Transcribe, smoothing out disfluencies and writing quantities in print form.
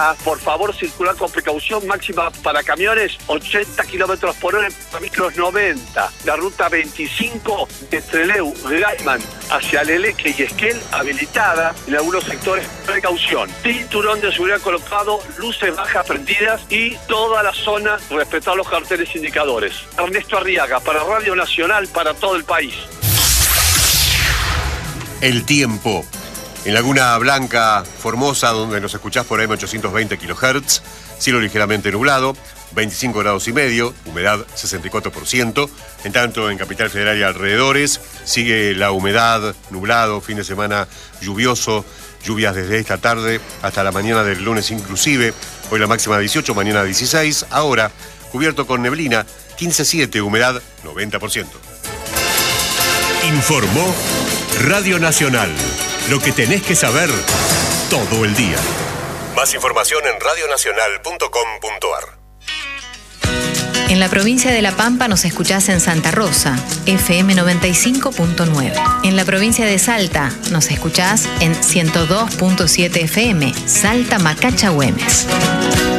Por favor, circular con precaución, máxima para camiones 80 kilómetros por hora, para micros 90. La ruta 25 de Trelew, Gaiman, hacia Leleque y Esquel, habilitada en algunos sectores. Precaución, cinturón de seguridad colocado, luces bajas prendidas y toda la zona respetar los carteles indicadores. Ernesto Arriaga, para Radio Nacional, para todo el país. El tiempo. En Laguna Blanca, Formosa, donde nos escuchás por AM820 kHz, cielo ligeramente nublado, 25 grados y medio, humedad 64%. En tanto, en Capital Federal y alrededores, sigue la humedad, nublado, fin de semana lluvioso, lluvias desde esta tarde hasta la mañana del lunes inclusive. Hoy la máxima 18, mañana 16. Ahora, cubierto con neblina, 15,7, humedad 90%. Informó Radio Nacional. Lo que tenés que saber todo el día. Más información en radionacional.com.ar. En la provincia de La Pampa nos escuchás en Santa Rosa, FM 95.9. En la provincia de Salta nos escuchás en 102.7 FM, Salta Macacha Güemes.